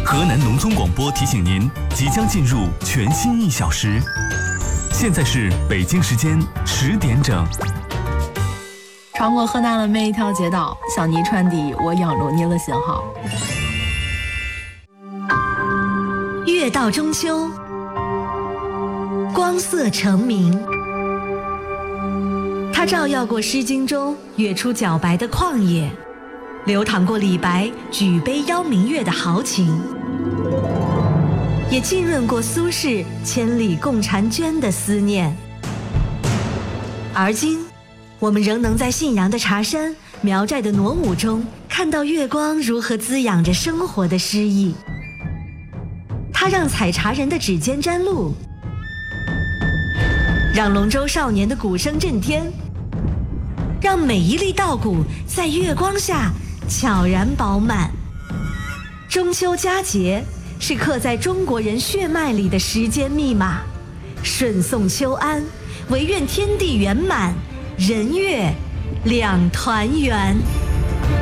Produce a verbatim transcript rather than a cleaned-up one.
河南农村广播提醒您，即将进入全新一小时。现在是北京时间十点整。 穿过河南的每一条街道，向你传递我仰慕你的信号。 月到中秋，光色成明，它照耀过《诗经》中月出皎白的旷野，流淌过李白举杯邀明月的豪情，也浸润过苏轼千里共婵娟的思念。而今，我们仍能在信阳的茶山、苗寨的傩舞中，看到月光如何滋养着生活的诗意。它让采茶人的指尖沾露，让龙舟少年的鼓声震天，让每一粒稻谷在月光下悄然饱满。中秋佳节是刻在中国人血脉里的时间密码，顺送秋安，唯愿天地圆满，人月两团圆。